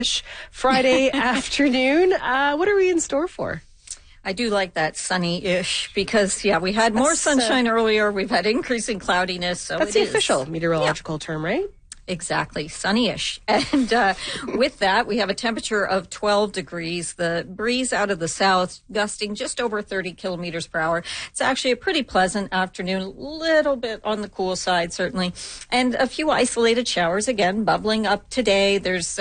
Friday afternoon. What are we in store for? I do like that sunny-ish because, we had more sunshine earlier. We've had increasing cloudiness. So that's the official meteorological term, right? Exactly, sunny-ish. And with that, we have a temperature of 12 degrees. The breeze out of the south gusting just over 30 kilometers per hour. It's actually a pretty pleasant afternoon, a little bit on the cool side, certainly. And a few isolated showers, again, bubbling up today. There's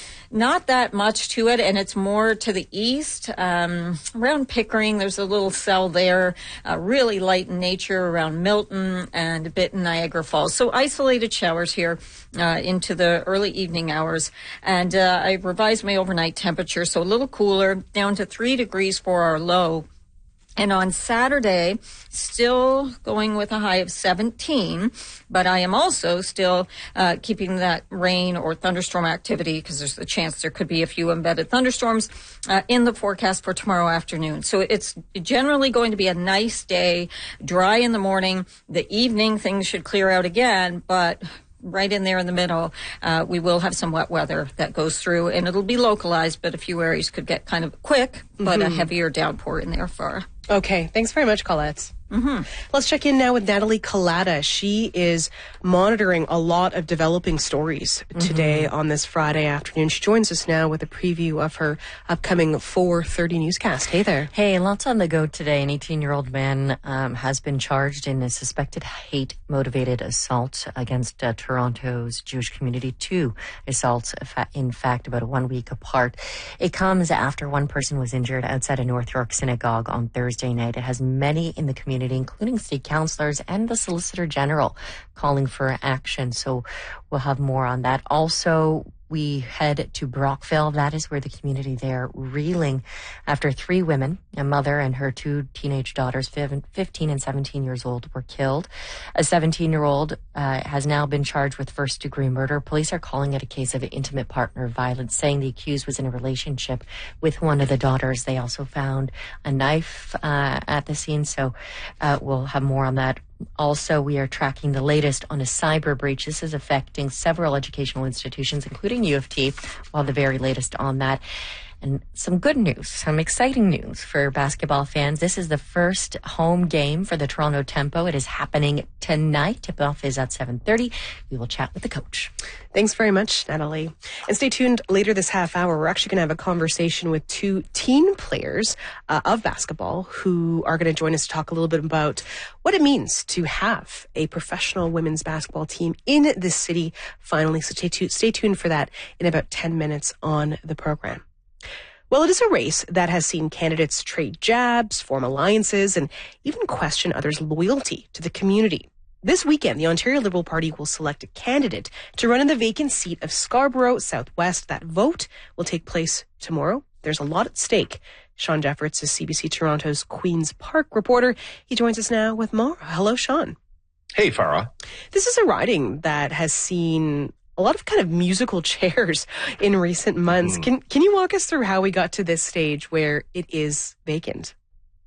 not that much to it, and it's more to the east. Around Pickering, there's a little cell there, really light in nature around Milton and a bit in Niagara Falls. So isolated showers here into the early evening hours. And I revised my overnight temperature, so a little cooler, down to 3 degrees for our low. And on Saturday, still going with a high of 17, but I am also still keeping that rain or thunderstorm activity because there's the chance there could be a few embedded thunderstorms in the forecast for tomorrow afternoon. So it's generally going to be a nice day, dry in the morning. The evening, things should clear out again, but right in there in the middle, we will have some wet weather that goes through, and it'll be localized, but a few areas could get kind of quick, but a heavier downpour in there for. Okay, thanks very much, Colette. Let's check in now with Natalie Collada. She is monitoring a lot of developing stories today on this Friday afternoon. She joins us now with a preview of her upcoming 4:30 newscast. Hey there. Hey, lots on the go today. An 18-year-old man has been charged in a suspected hate-motivated assault against Toronto's Jewish community. 2 assaults, in fact, about 1 week apart. It comes after one person was injured outside a North York synagogue on Thursday night. It has many in the community, including city councillors and the Solicitor General, calling for action. So we'll have more on that. Also, we head to Brockville. That is where the community there reeling after 3 women, a mother and her 2 teenage daughters, 15 and 17 years old, were killed. A 17-year-old has now been charged with first-degree murder. Police are calling it a case of intimate partner violence, saying the accused was in a relationship with one of the daughters. They also found a knife at the scene, so we'll have more on that. Also, we are tracking the latest on a cyber breach. This is affecting several educational institutions, including U of T, while the very latest on that. And some good news, some exciting news for basketball fans. This is the first home game for the Toronto Tempo. It is happening tonight. Tip-off is at 7:30. We will chat with the coach. Thanks very much, Natalie. And stay tuned later this half hour. We're actually going to have a conversation with 2 teen players of basketball who are going to join us to talk a little bit about what it means to have a professional women's basketball team in this city finally. So stay tuned for that in about 10 minutes on the program. Well, it is a race that has seen candidates trade jabs, form alliances, and even question others' loyalty to the community. This weekend, the Ontario Liberal Party will select a candidate to run in the vacant seat of Scarborough Southwest. That vote will take place tomorrow. There's a lot at stake. Sean Jeffords is CBC Toronto's Queen's Park reporter. He joins us now with more. Hello, Sean. Hey, Farah. This is a riding that has seen a lot of kind of musical chairs in recent months. Can you walk us through how we got to this stage where it is vacant?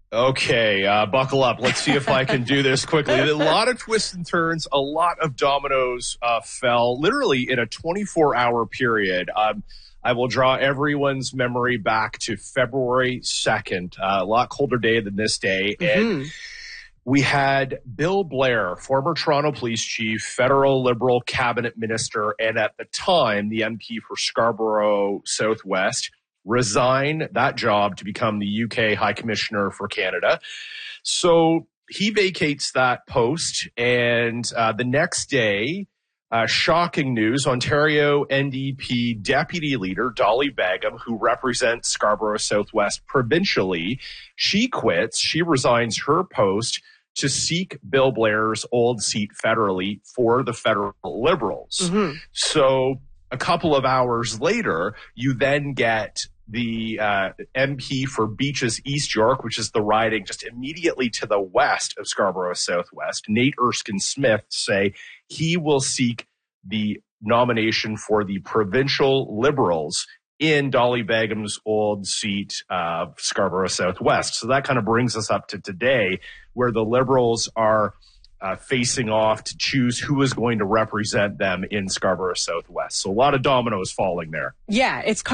Okay, buckle up. Let's see if I can do this quickly. A lot of twists and turns, a lot of dominoes fell literally in a 24-hour period. I will draw everyone's memory back to February 2nd, a lot colder day than this day. And we had Bill Blair, former Toronto police chief, federal Liberal cabinet minister, and at the time, the MP for Scarborough Southwest, resign that job to become the UK High Commissioner for Canada. So he vacates that post, and the next day, shocking news, Ontario NDP Deputy Leader Dolly Bagum, who represents Scarborough Southwest provincially, she quits. She resigns her post to seek Bill Blair's old seat federally for the federal Liberals. So a couple of hours later, you then get the MP for Beaches East York, which is the riding just immediately to the west of Scarborough Southwest, Nate Erskine Smith, say he will seek the nomination for the provincial Liberals in Dolly Bagum's old seat of Scarborough Southwest. So that kind of brings us up to today, where the Liberals are facing off to choose who is going to represent them in Scarborough Southwest. So a lot of dominoes falling there. Yeah, it's